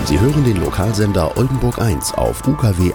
Sie hören den Lokalsender Oldenburg 1 auf UKW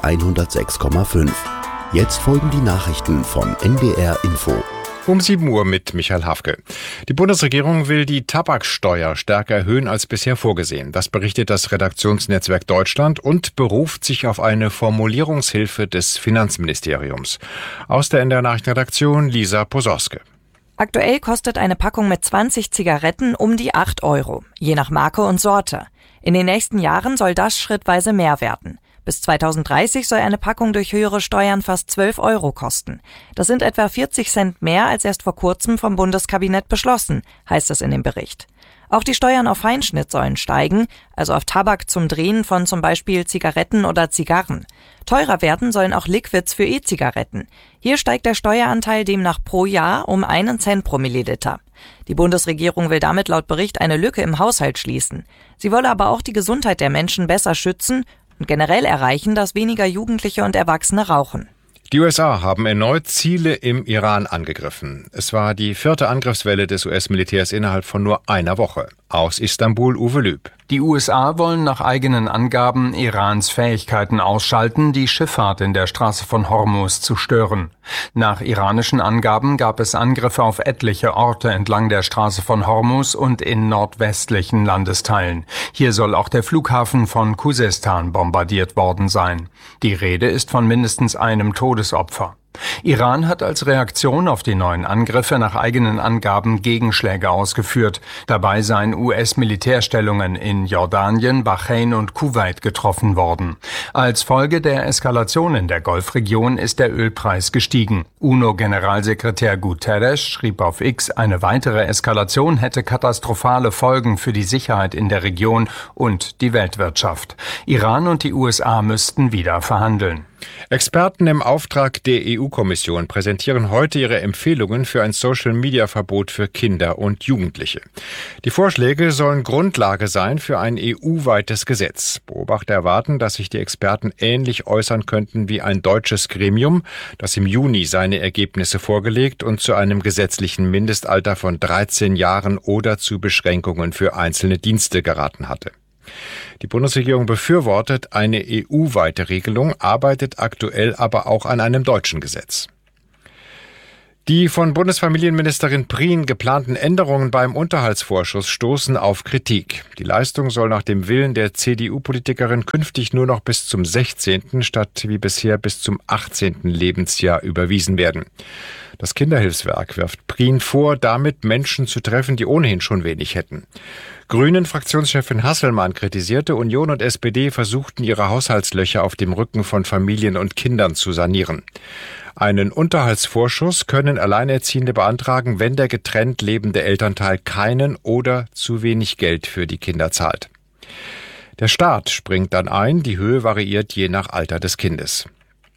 106,5. Jetzt folgen die Nachrichten von NDR Info. Um 7 Uhr mit Michael Hafke. Die Bundesregierung will die Tabaksteuer stärker erhöhen als bisher vorgesehen. Das berichtet das Redaktionsnetzwerk Deutschland und beruft sich auf eine Formulierungshilfe des Finanzministeriums. Aus der NDR Nachrichtenredaktion Lisa Posorske. Aktuell kostet eine Packung mit 20 Zigaretten um die 8 €, je nach Marke und Sorte. In den nächsten Jahren soll das schrittweise mehr werden. Bis 2030 soll eine Packung durch höhere Steuern fast 12 € kosten. Das sind etwa 40 Cent mehr als erst vor kurzem vom Bundeskabinett beschlossen, heißt es in dem Bericht. Auch die Steuern auf Feinschnitt sollen steigen, also auf Tabak zum Drehen von zum Beispiel Zigaretten oder Zigarren. Teurer werden sollen auch Liquids für E-Zigaretten. Hier steigt der Steueranteil demnach pro Jahr um 1 Cent pro Milliliter. Die Bundesregierung will damit laut Bericht eine Lücke im Haushalt schließen. Sie wolle aber auch die Gesundheit der Menschen besser schützen und generell erreichen, dass weniger Jugendliche und Erwachsene rauchen. Die USA haben erneut Ziele im Iran angegriffen. Es war die 4. Angriffswelle des US-Militärs innerhalb von nur einer Woche. Aus Istanbul, Uwe Lüb. Die USA wollen nach eigenen Angaben Irans Fähigkeiten ausschalten, die Schifffahrt in der Straße von Hormuz zu stören. Nach iranischen Angaben gab es Angriffe auf etliche Orte entlang der Straße von Hormuz und in nordwestlichen Landesteilen. Hier soll auch der Flughafen von Khuzestan bombardiert worden sein. Die Rede ist von mindestens einem Todesopfer. Iran hat als Reaktion auf die neuen Angriffe nach eigenen Angaben Gegenschläge ausgeführt. Dabei seien US-Militärstellungen in Jordanien, Bahrain und Kuwait getroffen worden. Als Folge der Eskalation in der Golfregion ist der Ölpreis gestiegen. UNO-Generalsekretär Guterres schrieb auf X, eine weitere Eskalation hätte katastrophale Folgen für die Sicherheit in der Region und die Weltwirtschaft. Iran und die USA müssten wieder verhandeln. Experten im Auftrag der EU-Kommission präsentieren heute ihre Empfehlungen für ein Social-Media-Verbot für Kinder und Jugendliche. Die Vorschläge sollen Grundlage sein für ein EU-weites Gesetz. Beobachter erwarten, dass sich die Experten ähnlich äußern könnten wie ein deutsches Gremium, das im Juni seine Ergebnisse vorgelegt und zu einem gesetzlichen Mindestalter von 13 Jahren oder zu Beschränkungen für einzelne Dienste geraten hatte. Die Bundesregierung befürwortet eine EU-weite Regelung, arbeitet aktuell aber auch an einem deutschen Gesetz. Die von Bundesfamilienministerin Prien geplanten Änderungen beim Unterhaltsvorschuss stoßen auf Kritik. Die Leistung soll nach dem Willen der CDU-Politikerin künftig nur noch bis zum 16. statt wie bisher bis zum 18. Lebensjahr überwiesen werden. Das Kinderhilfswerk wirft Prien vor, damit Menschen zu treffen, die ohnehin schon wenig hätten. Grünen-Fraktionschefin Hasselmann kritisierte, Union und SPD versuchten ihre Haushaltslöcher auf dem Rücken von Familien und Kindern zu sanieren. Einen Unterhaltsvorschuss können Alleinerziehende beantragen, wenn der getrennt lebende Elternteil keinen oder zu wenig Geld für die Kinder zahlt. Der Staat springt dann ein, die Höhe variiert je nach Alter des Kindes.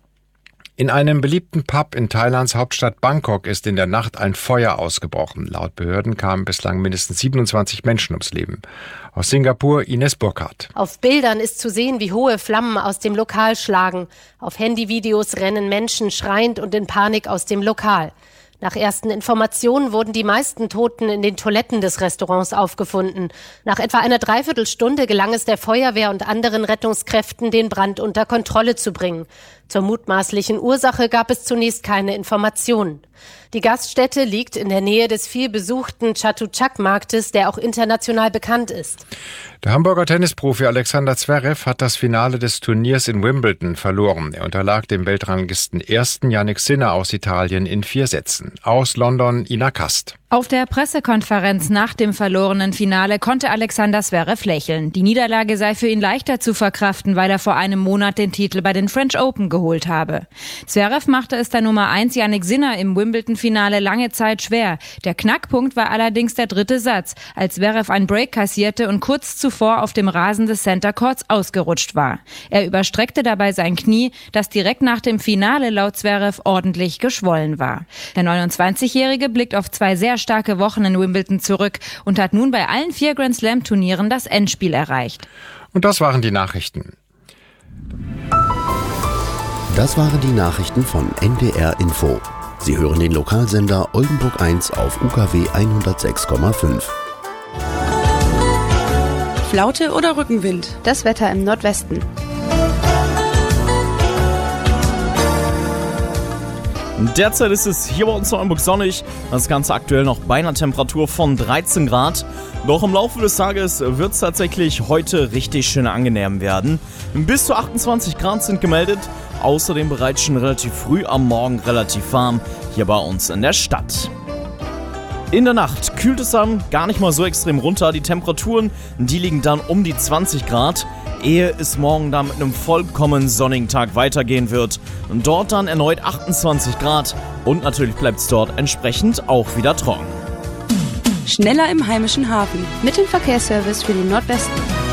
In einem beliebten Pub in Thailands Hauptstadt Bangkok ist in der Nacht ein Feuer ausgebrochen. Laut Behörden kamen bislang mindestens 27 Menschen ums Leben. Aus Singapur Ines Burkhardt. Auf Bildern ist zu sehen, wie hohe Flammen aus dem Lokal schlagen. Auf Handyvideos rennen Menschen schreiend und in Panik aus dem Lokal. Nach ersten Informationen wurden die meisten Toten in den Toiletten des Restaurants aufgefunden. Nach etwa einer Dreiviertelstunde gelang es der Feuerwehr und anderen Rettungskräften, den Brand unter Kontrolle zu bringen. Zur mutmaßlichen Ursache gab es zunächst keine Informationen. Die Gaststätte liegt in der Nähe des vielbesuchten Chatuchak-Marktes, der auch international bekannt ist. Der Hamburger Tennisprofi Alexander Zverev hat das Finale des Turniers in Wimbledon verloren. Er unterlag dem Weltranglisten Ersten Jannik Sinner aus Italien in 4 Sätzen. Aus London Ina Kast. Auf der Pressekonferenz nach dem verlorenen Finale konnte Alexander Zverev lächeln. Die Niederlage sei für ihn leichter zu verkraften, weil er vor einem Monat den Titel bei den French Open geholt habe. Zverev machte es der Nummer 1 Jannik Sinner im Wimbledon-Finale lange Zeit schwer. Der Knackpunkt war allerdings der 3. Satz, als Zverev einen Break kassierte und kurz zuvor auf dem Rasen des Center Courts ausgerutscht war. Er überstreckte dabei sein Knie, das direkt nach dem Finale laut Zverev ordentlich geschwollen war. Der 29-Jährige blickt auf 2 sehr starke Wochen in Wimbledon zurück und hat nun bei allen 4 Grand-Slam-Turnieren das Endspiel erreicht. Und das waren die Nachrichten. Das waren die Nachrichten von NDR Info. Sie hören den Lokalsender Oldenburg 1 auf UKW 106,5. Flaute oder Rückenwind? Das Wetter im Nordwesten. Derzeit ist es hier bei uns in Oldenburg sonnig. Das Ganze aktuell noch bei einer Temperatur von 13 Grad. Doch im Laufe des Tages wird es tatsächlich heute richtig schön angenehm werden. Bis zu 28 Grad sind gemeldet. Außerdem bereits schon relativ früh am Morgen relativ warm hier bei uns in der Stadt. In der Nacht kühlt es dann gar nicht mal so extrem runter. Die Temperaturen, die liegen dann um die 20 Grad. Ehe es morgen dann mit einem vollkommen sonnigen Tag weitergehen wird. Und dort dann erneut 28 Grad und natürlich bleibt es dort entsprechend auch wieder trocken. Schneller im heimischen Hafen. Mit dem Verkehrsservice für den Nordwesten.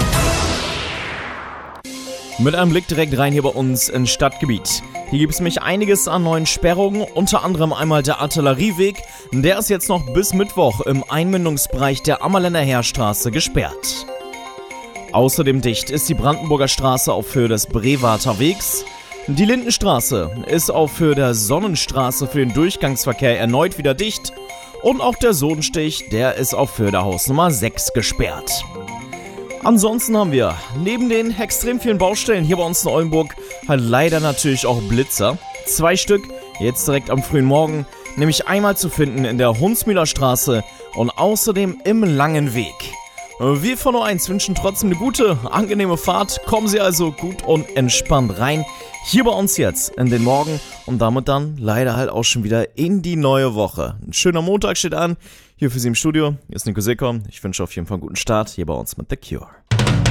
Mit einem Blick direkt rein hier bei uns ins Stadtgebiet. Hier gibt es nämlich einiges an neuen Sperrungen, unter anderem einmal der Artillerieweg. Der ist jetzt noch bis Mittwoch im Einmündungsbereich der Ammerländer Heerstraße gesperrt. Außerdem dicht ist die Brandenburger Straße auf Höhe des Brewarter Wegs. Die Lindenstraße ist auf Höhe der Sonnenstraße für den Durchgangsverkehr erneut wieder dicht. Und auch der Sodenstich, der ist auf Höhe der Hausnummer 6 gesperrt. Ansonsten haben wir neben den extrem vielen Baustellen hier bei uns in Oldenburg halt leider natürlich auch Blitzer. 2 Stück, jetzt direkt am frühen Morgen, nämlich einmal zu finden in der Hunsmühler Straße und außerdem im Langen Weg. Wir von O1 wünschen trotzdem eine gute, angenehme Fahrt. Kommen Sie also gut und entspannt rein. Hier bei uns jetzt in den Morgen und damit dann leider halt auch schon wieder in die neue Woche. Ein schöner Montag steht an. Hier für Sie im Studio. Hier ist Nico Seekom. Ich wünsche auf jeden Fall einen guten Start hier bei uns mit The Cure.